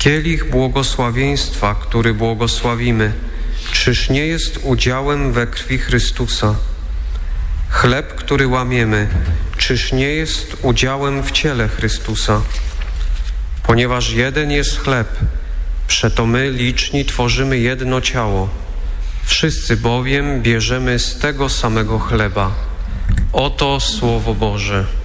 Kielich błogosławieństwa, który błogosławimy, czyż nie jest udziałem we krwi Chrystusa? Chleb, który łamiemy, czyż nie jest udziałem w ciele Chrystusa? Ponieważ jeden jest chleb, przeto my liczni tworzymy jedno ciało. Wszyscy bowiem bierzemy z tego samego chleba. Oto Słowo Boże.